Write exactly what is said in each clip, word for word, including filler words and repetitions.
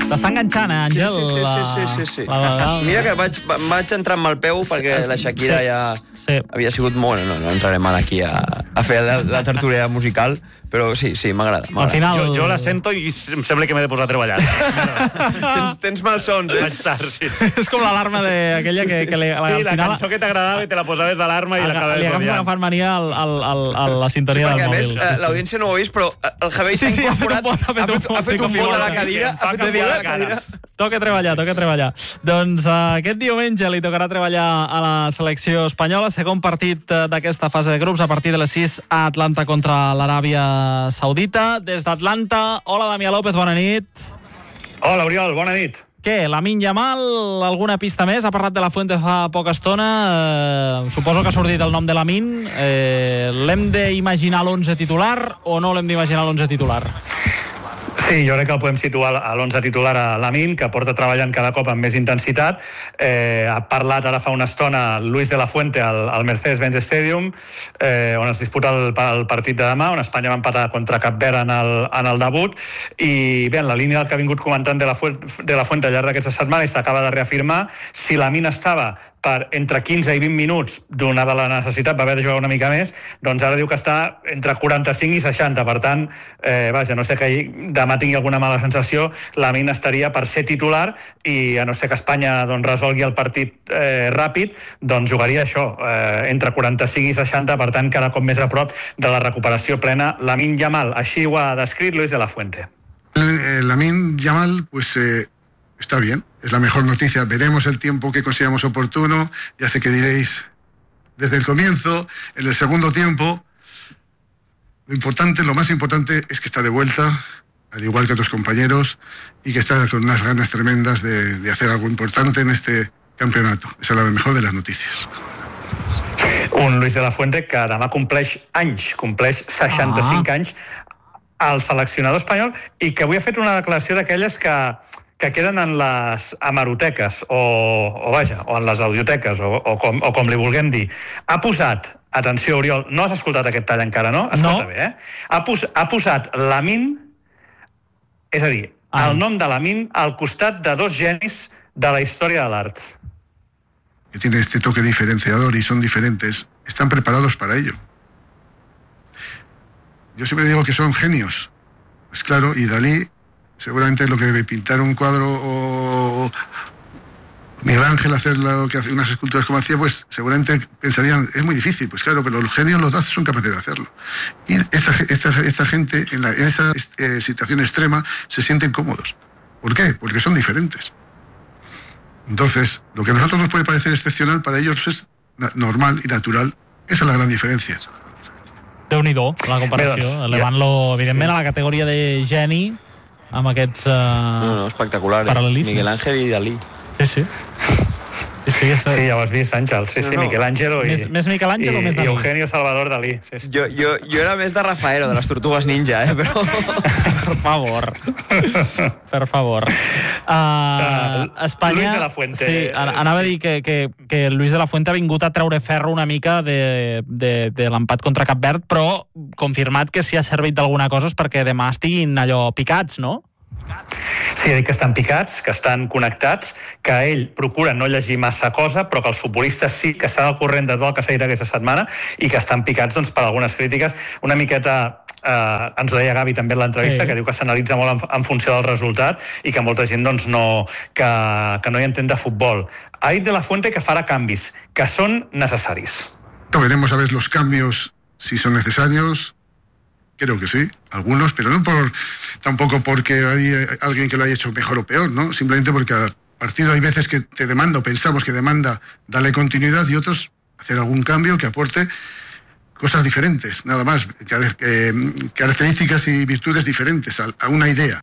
T'està enganxant, eh, Àngel? Sí, sí, sí, sí, sí, sí. La, la, mira que vaig, vaig entrar amb el peu perquè la Shakira sí. ja sí. havia sigut molt... No, no entrarem aquí a, a fer la, la tertúlia musical, però sí, sí, m'agrada. Final... Jo, jo la sento i em sembla que m'he de posar a treballar. tens, tens malsons, eh? Vaig tard, sí. És com l'alarma d'aquella que... que li, sí, la final... cançó que t'agradava i te la posaves d'alarma i l'acabaves odiant. Li agafes agafant mania al, al, al, a la sintonia sí, del mòbil. Sí, perquè a més, l'audiència no ho ha vist, però el Javier s'ha sí, incorporat, ha fet un pot, ha fet un pot a la cadira, ha fet un pot a la cadira. Toca treballar, toca treballar. Doncs uh, aquest diumenge li tocarà treballar a la selecció espanyola, segon partit d'aquesta fase de grups a partir de les sis a Atlanta contra l'Aràbia Saudita. Des d'Atlanta, hola Damià López, bona nit. Hola Oriol, bona nit. Què, Lamine Yamal, alguna pista més? Ha parlat de la Fuente fa poca estona. Eh, suposo que ha sortit el nom de Lamine. Eh, l'hem d'imaginar l'onze titular o no l'hem d'imaginar l'onze titular? Sí, jo crec que el podem situar a l'onze titular a Lamine, que porta treballant cada cop amb més intensitat. Eh, ha parlat ara fa una estona Luis de la Fuente al, al Mercedes-Benz Stadium, eh, on es disputa el, el partit de demà, on Espanya va empatar contra Cap Verd en el, en el debut. I bé, en la línia del que ha vingut comentant de la Fuente, de la Fuente al llarg d'aquesta setmana, i s'acaba de reafirmar, si Lamine estava per entre quinze i vint minuts, donada la necessitat, va haver de jugar una mica més, doncs ara diu que està entre quaranta-cinc i seixanta. Per tant, eh, vaja, no sé que demà tingui alguna mala sensació, Lamine estaria per ser titular i a no ser que Espanya doncs, resolgui el partit eh, ràpid, doncs jugaria això, eh, entre quaranta-cinc i seixanta, per tant, cada cop més a prop de la recuperació plena. Lamine Yamal, així ho ha descrit Luis de la Fuente. Eh, Lamine Yamal, pues... Eh... Está bien, es la mejor noticia. Veremos el tiempo que consideramos oportuno. Ya sé que diréis desde el comienzo, en el segundo tiempo. Lo importante, lo más importante es que está de vuelta, al igual que otros compañeros, y que está con unas ganas tremendas de, de hacer algo importante en este campeonato. Esa es la mejor de las noticias. Un Luis de la Fuente que demà compleix anys, compleix seixanta-cinc ah. anys al seleccionador espanyol i que avui ha fet una declaració d'aquelles que que queden en les hemeroteques o, o vaja, o en les audioteques o, o, com, o com li vulguem dir. Ha posat, atenció Oriol, no has escoltat aquest tall encara, no? Escolta no. bé, eh? Ha, pos, ha posat Lamine, és a dir, ah. el nom de Lamine al costat de dos genis de la història de l'art. Que tiene este toque diferenciador y son diferentes, están preparados para ello. Yo siempre digo que son genios, pues claro, y Dalí seguramente lo que pintar un cuadro o Miguel Ángel hacer lo que hace unas esculturas como hacía, pues seguramente pensarían, es muy difícil, pues claro, pero los genios, los datos son capaces de hacerlo. Y esta, esta, esta gente en, la, en esa eh, situación extrema se sienten cómodos. ¿Por qué? Porque son diferentes. Entonces, lo que a nosotros nos puede parecer excepcional, para ellos es normal y natural. Esa es la gran diferència. Déu-n'hi-do, la comparació. Elevant-lo, evidentment, a la categoria de geni, amb aquests uh, no, no, espectacular, paral·lelismes. Miguel Ángel i Dalí. Sí, sí. Sí, sí, és... sí, ja ho has vist, Àngel. Sí, sí, no, no. Miquel Àngel i... Més, més Miquel Àngel i, o més Dalí? I Eugenio Salvador Dalí. Sí, sí. Jo, jo, jo era més de Rafaelo, de les Tortugues Ninja, eh, però... Per favor. Per favor. Uh, Espanya... Luis de la Fuente. Sí, anava sí. a dir que, que, que Luis de la Fuente ha vingut a treure ferro una mica de, de, de l'empat contra Cap Verd, però confirmat que si ha servit d'alguna cosa és perquè demà estiguin allò picats, no? Sí, ha dit que estan picats, que estan connectats, que ell procura no llegir massa cosa, però que els futbolistes sí que estan al corrent de tot el que s'ha dit aquesta setmana i que estan picats doncs, per algunes crítiques. Una miqueta, eh, ens ho deia Gavi també en l'entrevista, sí. que diu que s'analitza molt en, en funció del resultat i que molta gent doncs, no, que, que no hi entén de futbol. Ha dit de la Fuente que farà canvis, que són necessaris. Veremos a ver los cambios, si son necesarios. Creo que sí, algunos, pero no por tampoco porque hay alguien que lo haya hecho mejor o peor, ¿no? Simplemente porque cada partido hay veces que te demanda, o pensamos que demanda darle continuidad y otros hacer algún cambio que aporte cosas diferentes, nada más, características y virtudes diferentes a, a una idea.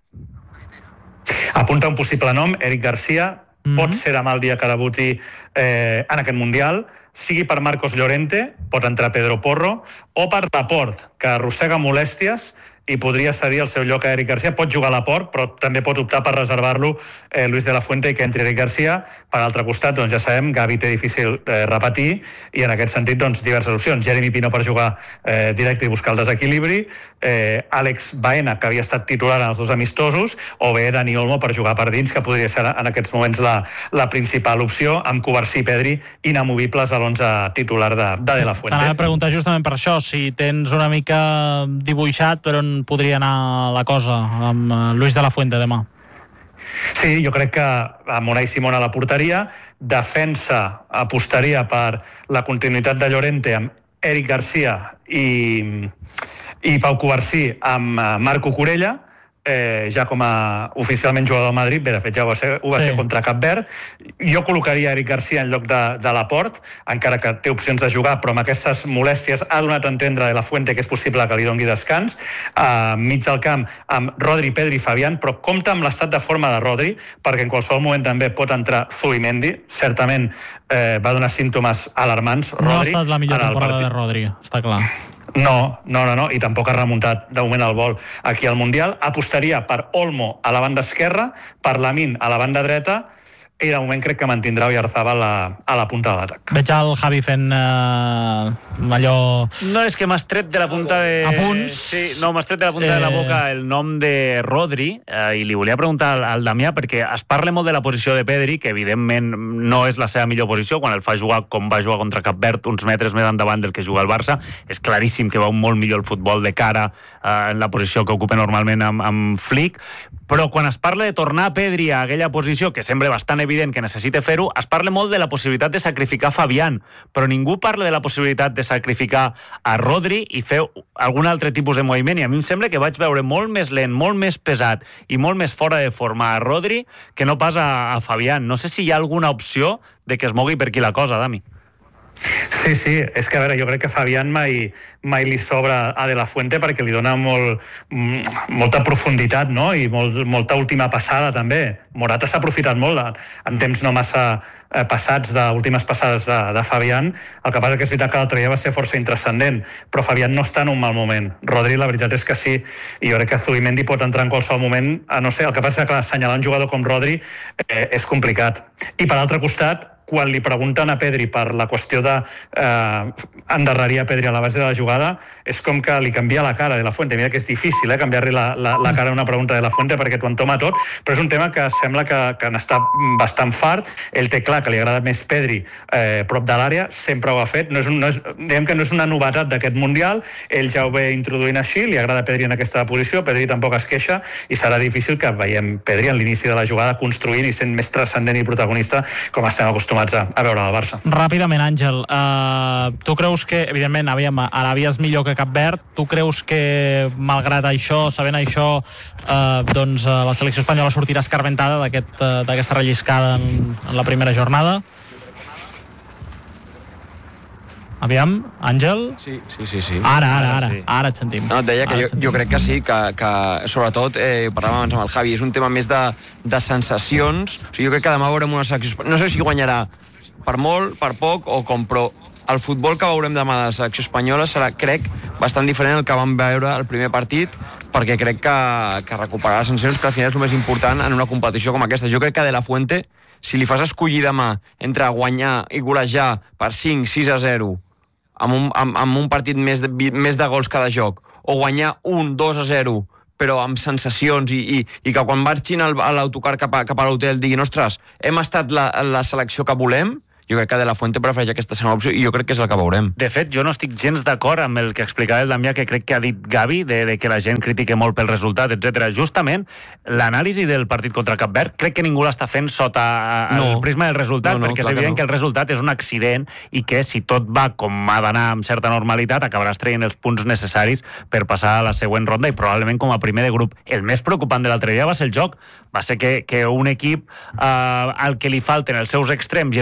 Apunta un possible nom, Eric Garcia, mm-hmm. pot ser demà el dia que debuti eh, en aquest Mundial, sigui per Marcos Llorente, pot entrar Pedro Porro, o per Laporte, que arrossega molèsties i podria cedir el seu lloc a Eric Garcia. Pot jugar a la Port, però també pot optar per reservar-lo eh, Luis de la Fuente i que entri Eric Garcia. Per altre costat, doncs ja sabem, Gavi té difícil eh, repetir, i en aquest sentit, doncs, diverses opcions. Jeremy Pino per jugar eh, directe i buscar el desequilibri, eh, Àlex Baena, que havia estat titular en els dos amistosos, o bé Dani Olmo per jugar per dins, que podria ser en aquests moments la, la principal opció, amb Covarsí i Pedri inamovibles a l'onze titular de, de De La Fuente. T'anava a preguntar justament per això, si tens una mica dibuixat per on podria anar la cosa amb Luis de la Fuente demà. Sí, jo crec que amb Unai Simón a la porteria, defensa apostaria per la continuïtat de Llorente amb Eric Garcia i, i Pau Covarsí amb Marco Corella, eh, ja com a oficialment jugador del Madrid. Bé, de fet ja ho va ser, ho va sí. ser contra Cap Verd. Jo col·locaria Eric Garcia en lloc de, de Laporte, encara que té opcions de jugar, però amb aquestes molèsties ha donat a entendre de la Fuente que és possible que li doni descans. Uh, mig del camp amb Rodri, Pedri i Fabián, però compta amb l'estat de forma de Rodri, perquè en qualsevol moment també pot entrar Zubimendi. Certament eh, va donar símptomes alarmants Rodri. No ha estat la millor temporada de Rodri, està clar. No, no, no, no, i tampoc ha remuntat de moment el vol aquí al Mundial. Apostaria per Olmo a la banda esquerra, per Lamine a la banda dreta, i de moment crec que mantindrà Oyarzabal a, a la punta de l'atac. Veig el Javi fent eh, allò... No, és que m'has tret de la punta de... Apunts. Sí, no, m'has tret de la punta eh... de la boca el nom de Rodri, eh, i li volia preguntar al, al Damià, perquè es parla molt de la posició de Pedri, que evidentment no és la seva millor posició, quan el fa jugar com va jugar contra Cap Verd, uns metres més endavant del que juga el Barça. És claríssim que va molt millor el futbol de cara eh, en la posició que ocupa normalment amb, amb Flick, però quan es parla de tornar Pedri a aquella posició, que sembla bastant evident que necessita fer-ho, es parla molt de la possibilitat de sacrificar Fabián, però ningú parla de la possibilitat de sacrificar a Rodri i fer algun altre tipus de moviment, i a mi em sembla que vaig veure molt més lent, molt més pesat i molt més fora de forma a Rodri que no pas a, a Fabián. No sé si hi ha alguna opció de que es mogui per aquí la cosa, Dami. Sí, sí, és que a veure, jo crec que Fabián mai, mai li sobra a De La Fuente perquè li dona molt, molta profunditat, no? I molt, molta última passada també. Morata s'ha aprofitat molt en temps no massa eh, passats d'últimes passades de, de Fabián. El que passa que és veritat que l'altre dia va ser força intrascendent, però Fabián no està en un mal moment. Rodri, la veritat és que sí, i jo crec que Zubimendi pot entrar en qualsevol moment, a no ser, el que passa és que assenyalar un jugador com Rodri eh, és complicat. I per l'altre costat, quan li pregunten a Pedri per la qüestió de eh, endarrerir a Pedri a la base de la jugada, és com que li canvia la cara de La Fuente. Mira que és difícil eh, canviar-li la, la, la cara a una pregunta de La Fuente perquè t'ho entoma tot, però és un tema que sembla que, que n'està bastant fart. Ell té clar que li agrada més Pedri eh, prop de l'àrea, sempre ho ha fet. No és un, no és, diguem que no és una novetat d'aquest Mundial, ell ja ho ve introduint així, li agrada Pedri en aquesta posició, Pedri tampoc es queixa, i serà difícil que veiem Pedri en l'inici de la jugada construint i sent més transcendent i protagonista com estem acostumats a, a veure al Barça. Ràpidament, Àngel, uh, tu creus que, evidentment, aviam, Aràbia és millor que Cap Verd, tu creus que, malgrat això, sabent això, uh, doncs uh, la selecció espanyola sortirà escarmentada d'aquest, uh, d'aquesta relliscada en, en la primera jornada? Aviam, Àngel? Sí, sí, sí. sí. Ara, ara, ara, ara et sentim. No, et deia que jo, jo crec que sí, que, que sobretot, eh, parlàvem abans amb el Javi, és un tema més de, de sensacions. O sigui, jo crec que demà veurem una selecció... No sé si guanyarà per molt, per poc o com, però el futbol que veurem demà de la selecció espanyola serà, crec, bastant diferent al que vam veure el primer partit, perquè crec que, que recuperar les sensacions, que al final és el més important en una competició com aquesta. Jo crec que De La Fuente, si li fas escollir demà entre guanyar i golejar per cinc sis a zero amb un, amb, amb un partit més de, més de gols cada joc, o guanyar un dos a zero però amb sensacions i, i, i que quan marxin a l'autocar cap a, cap a l'hotel diguin, ostres, hem estat la, la selecció que volem, jo crec que De La Fuente prefereix aquesta segona opció i jo crec que és el que veurem. De fet, jo no estic gens d'acord amb el que explicava el Damià, que crec que ha dit Gavi, de, de que la gent critique molt pel resultat, etcètera. Justament, l'anàlisi del partit contra Cap Verd crec que ningú l'està fent sota no. el prisma del resultat, no, no, perquè és evident que, no. que el resultat és un accident i que si tot va com ha d'anar amb certa normalitat, acabaràs traient els punts necessaris per passar a la següent ronda i probablement com a primer de grup. El més preocupant de l'altre dia va ser el joc. Va ser que, que un equip eh, al que li falten els seus extrems i és un equip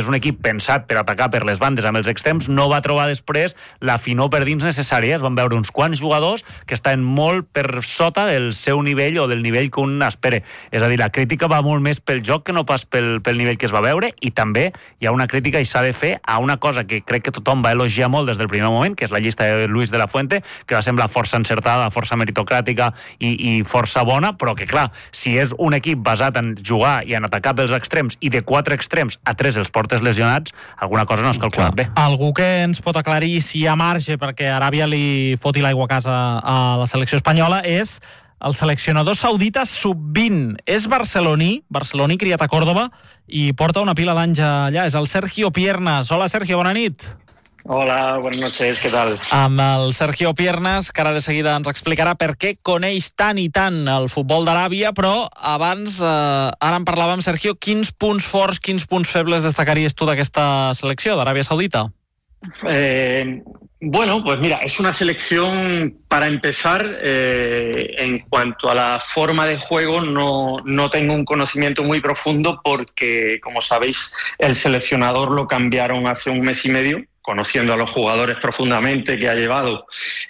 pensat per atacar per les bandes amb els extrems, no va trobar després la finor per dins necessària. Es van veure uns quants jugadors que estaven molt per sota del seu nivell o del nivell que un espera. És a dir, la crítica va molt més pel joc que no pas pel, pel nivell que es va veure, i també hi ha una crítica i s'ha de fer a una cosa que crec que tothom va elogiar molt des del primer moment, que és la llista de Luis de la Fuente, que va semblar força encertada, força meritocràtica i, i força bona, però que clar, si és un equip basat en jugar i en atacar pels extrems i de quatre extrems a tres els portes lesionats, alguna cosa no has calculat bé. Algú que ens pot aclarir si hi ha marge perquè Aràbia li foti l'aigua a casa a la selecció espanyola és el seleccionador saudita sub vint. És barceloní, barceloní criat a Còrdova, i porta una pila d'anys allà. És el Sergio Piernas. Hola, Sergio, bona nit. Hola, buenas noches, ¿qué tal? Amb el Sergio Piernas, que ara de seguida ens explicarà per què coneix tant i tant el futbol d'Aràbia, però abans, eh, ara en parlàvem, Sergio, quins punts forts, quins punts febles destacaries tu d'aquesta selecció d'Aràbia Saudita? Eh, bueno, pues mira, es una selección, para empezar, eh, en cuanto a la forma de juego, no, no tengo un conocimiento muy profundo porque, como sabéis, el seleccionador lo cambiaron hace un mes y medio, conociendo a los jugadores profundamente que ha llevado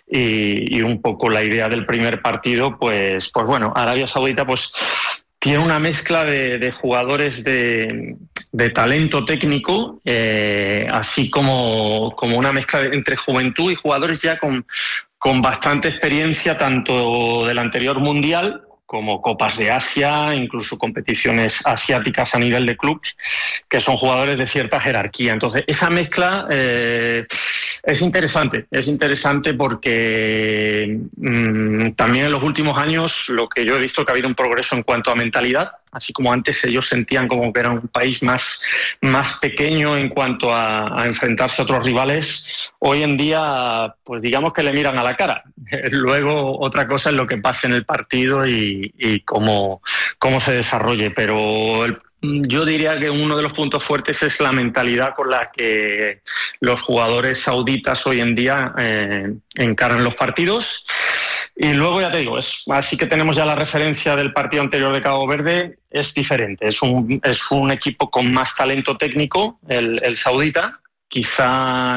y, y un poco la idea del primer partido, pues, pues bueno, Arabia Saudita pues tiene una mezcla de, de jugadores de, de talento técnico, eh, así como, como una mezcla de, entre juventud y jugadores ya con, con bastante experiencia, tanto del anterior Mundial como Copas de Asia, incluso competiciones asiáticas a nivel de clubes, que son jugadores de cierta jerarquía. Entonces, esa mezcla eh, es interesante, es interesante porque mmm, también en los últimos años lo que yo he visto que ha habido un progreso en cuanto a mentalidad, así como antes ellos sentían como que era un país más, más pequeño en cuanto a, a enfrentarse a otros rivales, hoy en día, pues digamos que le miran a la cara. Luego otra cosa es lo que pase en el partido y, y cómo, cómo se desarrolle, pero el, yo diría que uno de los puntos fuertes es la mentalidad con la que los jugadores sauditas hoy en día eh, encaran los partidos. Y luego ya te digo, es, así que tenemos ya la referencia del partido anterior de Cabo Verde, es diferente, es un, es un equipo con más talento técnico, el, el saudita, quizá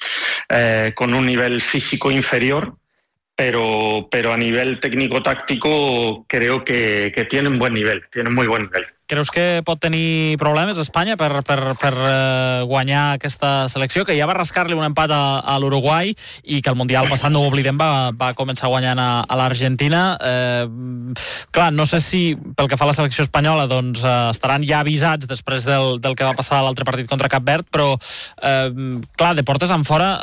eh, con un nivel físico inferior, pero, pero a nivel técnico-táctico creo que, que tienen buen nivel, tienen muy buen nivel. Creus que pot tenir problemes Espanya per, per, per eh, guanyar aquesta selecció, que ja va rascar-li un empat a, a l'Uruguai i que el Mundial passat, no ho oblidem, va, va començar guanyant a, a l'Argentina. Eh, clar, no sé si pel que fa a la selecció espanyola doncs eh, estaran ja avisats després del, del que va passar a l'altre partit contra Cap Verd, però eh, clar, de portes en fora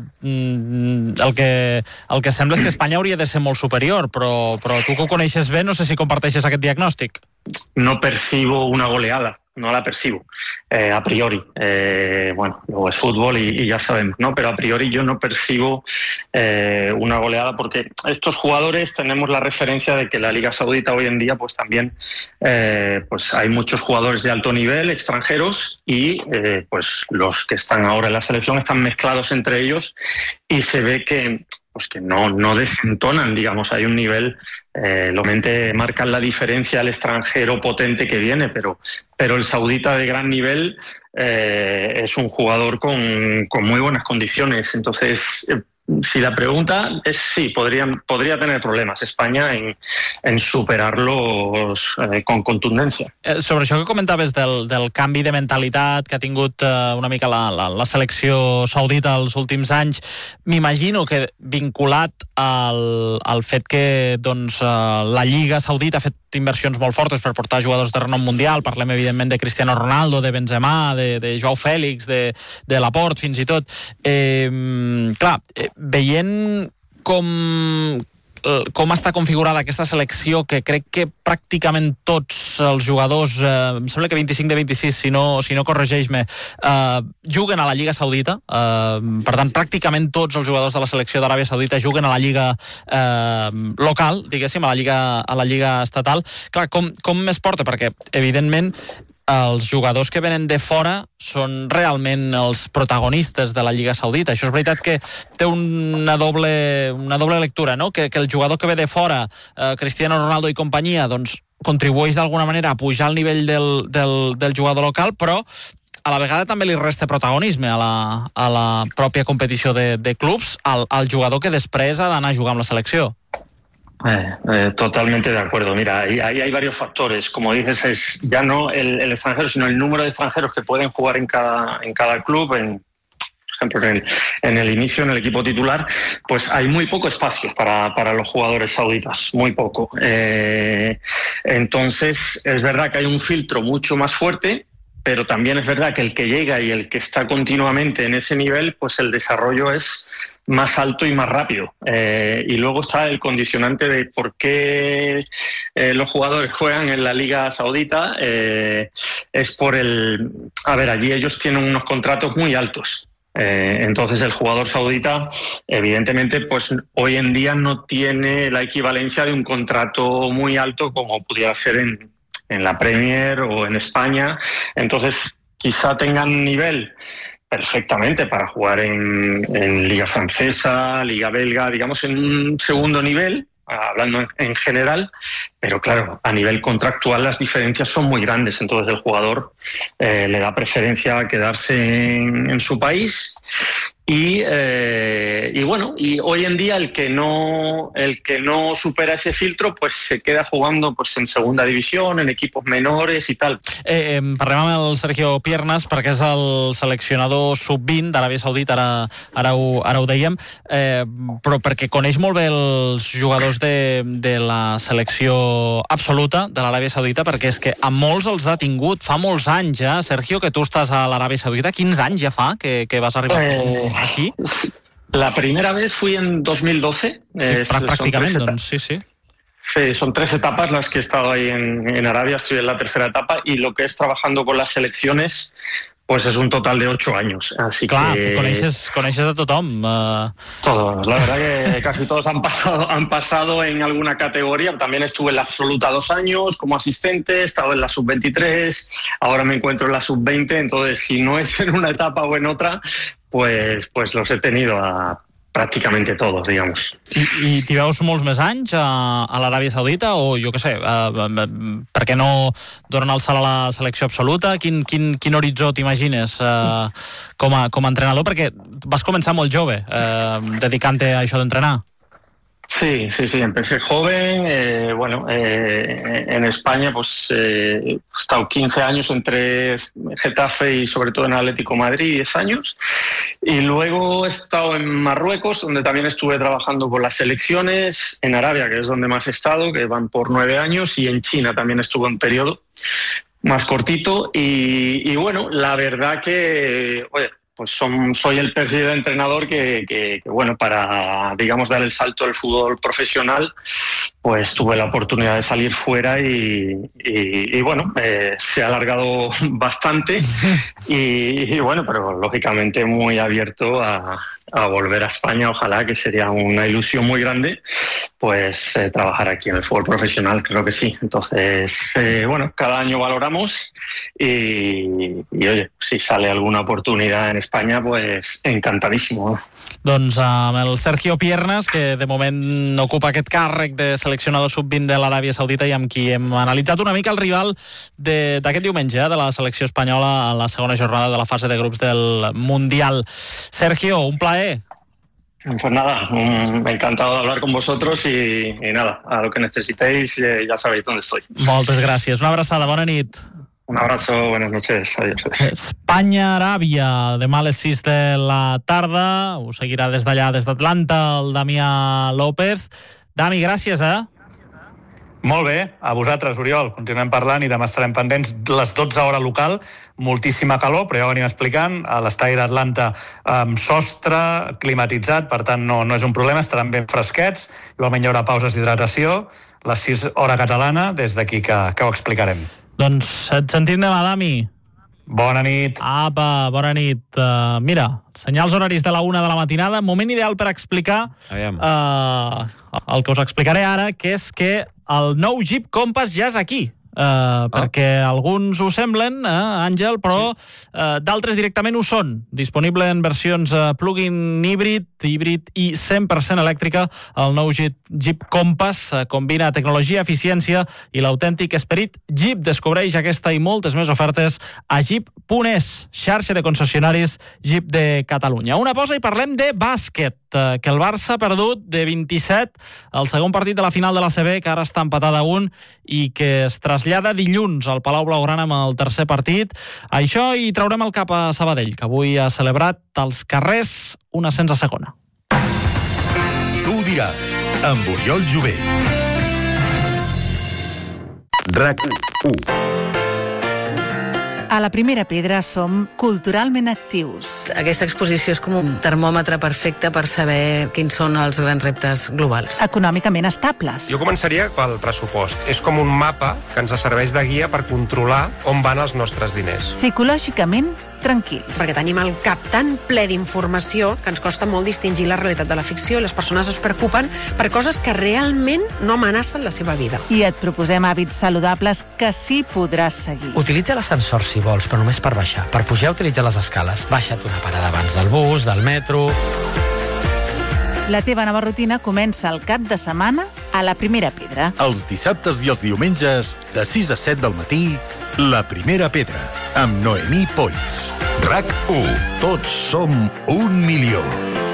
el que, el que sembla és que Espanya hauria de ser molt superior, però, però tu que ho coneixes bé, no sé si comparteixes aquest diagnòstic. No percibo una goleada, no la percibo, eh, a priori. Eh, bueno, luego es fútbol y, y ya sabemos, ¿no? Pero a priori yo no percibo eh, una goleada porque estos jugadores tenemos la referencia de que la Liga Saudita hoy en día pues también eh, pues hay muchos jugadores de alto nivel, extranjeros, y eh, pues los que están ahora en la selección están mezclados entre ellos y se ve que pues que no, no desentonan, digamos, hay un nivel, eh, lo mente marcan la diferencia al extranjero potente que viene, pero, pero el saudita de gran nivel eh, es un jugador con, con muy buenas condiciones. Entonces, eh, si la pregunta es sí, podrían, podría tener problemas España en, en superarlos eh, con contundencia. Eh, sobre això que comentaves del, del canvi de mentalitat que ha tingut eh, una mica la, la, la selecció saudita els últims anys, m'imagino que vinculat al, al fet que doncs, eh, la Lliga Saudita ha fet inversions molt fortes per portar jugadors de renom mundial, parlem evidentment de Cristiano Ronaldo, de Benzema, de, de Joao Fèlix, de, de Laporte fins i tot. Eh, clar, eh, veient com, com està configurada aquesta selecció, que crec que pràcticament tots els jugadors, eh, em sembla que vint-i-cinc de vint-i-sis, si no, si no corregeix-me, eh, juguen a la Lliga Saudita, eh, per tant, pràcticament tots els jugadors de la selecció d'Aràbia Saudita juguen a la Lliga eh, local, diguéssim, a la Lliga, a la Lliga estatal. Clar, com, com es porta? Perquè, evidentment, els jugadors que venen de fora són realment els protagonistes de la Lliga Saudita. Això és veritat que té una doble, una doble lectura, no? Que, que el jugador que ve de fora, eh, Cristiano Ronaldo i companyia, doncs contribueix d'alguna manera a pujar el nivell del, del, del jugador local, però a la vegada també li resta protagonisme a la, a la pròpia competició de, de clubs al, al jugador que després ha d'anar a jugar amb la selecció. Eh, eh, totalmente de acuerdo. Mira, ahí, ahí hay varios factores. Como dices, es ya no el, el extranjero, sino el número de extranjeros que pueden jugar en cada, en cada club, en, por ejemplo, en el, en el inicio, en el equipo titular, pues hay muy poco espacio para, para los jugadores sauditas, muy poco. Eh, entonces, es verdad que hay un filtro mucho más fuerte, pero también es verdad que el que llega y el que está continuamente en ese nivel, pues el desarrollo es más alto y más rápido. Eh, y luego está el condicionante de por qué eh, los jugadores juegan en la Liga Saudita. Eh, es por el... A ver, allí ellos tienen unos contratos muy altos. Eh, entonces el jugador saudita, evidentemente, pues hoy en día no tiene la equivalencia de un contrato muy alto como pudiera ser en, en la Premier o en España. Entonces quizá tengan nivel perfectamente para jugar en, en Liga Francesa, Liga Belga, digamos en un segundo nivel, hablando en, en general, pero claro, a nivel contractual las diferencias son muy grandes, entonces el jugador eh, le da preferencia a quedarse en, en su país. Y, eh, y bueno, y hoy en día el que no el que no supera ese filtro pues se queda jugando pues en segunda división, en equipos menores i tal. Eh, eh, parlem amb el Sergio Piernas perquè és el seleccionador sub vint d'Aràbia Saudita, ara, ara, ho, ara ho dèiem, eh, però perquè coneix molt bé els jugadors de, de la selecció absoluta de l'Aràbia Saudita, perquè és que a molts els ha tingut fa molts anys ja. Sergio, que tu estàs a l'Aràbia Saudita, quins anys ja fa que, que vas arribar eh... aquí? La primera vez fui en dos mil doce. Sí, eh, prácticamente, doncs, sí, sí. Sí, son tres etapas las que he estado ahí en, en Arabia, estoy en la tercera etapa, y lo que es trabajando con las selecciones, pues es un total de ocho años. Así Clar, que... coneixes, coneixes a tothom. Uh... Todos, la verdad que casi todos han pasado, han pasado en alguna categoría. También estuve en la absoluta dos años como asistente, he estado en la sub veintitrés, ahora me encuentro en la sub veinte, entonces si no es en una etapa o en otra, pues, pues los he tenido a pràcticament todos, digamos. I, i t'hi veus molts més anys a, a l'Aràbia Saudita o, jo què sé, uh, per què no donar el salt a la selecció absoluta? Quin, quin, quin horitzó t'imagines uh, com, a, com a entrenador? Perquè vas començar molt jove uh, dedicant-te a això d'entrenar. Sí, sí, sí, empecé joven, eh, bueno, eh, en España pues eh, he estado quince años entre Getafe y sobre todo en Atlético Madrid, diez años, y luego he estado en Marruecos, donde también estuve trabajando con las selecciones, en Arabia, que es donde más he estado, que van por nueve años, y en China también estuve un periodo más cortito, y, y bueno, la verdad que, oye, pues son, soy el perfil de entrenador que, que, que, bueno, para, digamos, dar el salto al fútbol profesional, pues tuve la oportunidad de salir fuera y, y, y bueno, eh, se ha alargado bastante y, y, bueno, pero lógicamente muy abierto a, a volver a España, ojalá, que sería una ilusión muy grande, pues eh, trabajar aquí en el fútbol profesional, creo que sí. Entonces, eh, bueno, cada año valoramos y, y oye, si sale alguna oportunidad en España, pues encantadísimo, ¿no? Doncs amb el Sergio Piernas, que de moment ocupa aquest càrrec de seleccionador sub vint de l'Aràbia Saudita i amb qui hem analitzat una mica el rival d'aquest diumenge, eh, de la selecció espanyola a la segona jornada de la fase de grups del Mundial. Sergio, un plaer. Pues nada, um, encantado de hablar con vosotros y, y nada, a lo que necesitéis eh, ya sabéis dónde estoy. Moltes gràcies. Una abraçada, bona nit. Un abrazo, buenas noches, adiós. Espanya-Aràbia, demà a les sis de la tarda. Ho seguirà des d'allà, des d'Atlanta, el Damià López. Dami, gràcies, eh? Molt bé, a vosaltres, Oriol. Continuem parlant i demà estarem pendents. Les dotze hora local, moltíssima calor, però ja ho venim explicant. A l'estadi d'Atlanta amb sostre, climatitzat, per tant no, no és un problema, estaran ben fresquets. Igualment hi haurà pauses d'hidratació. Les sis hora catalana, des d'aquí que, que ho explicarem. Doncs et sentim demà, Dami. Bona nit. Apa, bona nit. Uh, mira, senyals horaris de la una de la matinada, moment ideal per explicar uh, el que us explicaré ara, que és que el nou Jeep Compass ja és aquí. eh, ah. perquè alguns ho semblen, eh, Àngel, però sí. eh, d'altres directament ho són. Disponible en versions eh, plug-in híbrid, híbrid i cent per cent elèctrica, el nou Jeep, Jeep Compass eh, combina tecnologia, eficiència i l'autèntic esperit Jeep. Descobreix aquesta i moltes més ofertes a jeep punt es, xarxa de concessionaris Jeep de Catalunya. Una pausa i parlem de bàsquet, eh, que el Barça ha perdut de vint-i-set el segon partit de la final de l'A C B, que ara està empatada a un i que es trasllada dilluns al Palau Blaugrana amb el tercer partit. Això i traurem el cap a Sabadell, que avui ha celebrat als carrers un ascens a segona. Tu ho diràs, amb Oriol Jové. RAC u. A la Primera Pedra som culturalment actius. Aquesta exposició és com un termòmetre perfecte per saber quins són els grans reptes globals. Econòmicament estables. Jo començaria pel pressupost. És com un mapa que ens serveix de guia per controlar on van els nostres diners. Psicològicament tranquils. Perquè tenim el cap tan ple d'informació que ens costa molt distingir la realitat de la ficció i les persones es preocupen per coses que realment no amenacen la seva vida. I et proposem hàbits saludables que sí podràs seguir. Utilitza l'ascensor si vols, però només per baixar. Per pujar, utilitza les escales. Baixa't una parada abans del bus, del metro... La teva nova rutina comença el cap de setmana a la Primera Pedra. Els dissabtes i els diumenges, de sis a set del matí, La Primera Pedra, amb Noemí Polls. RAC u. Tots som un milió.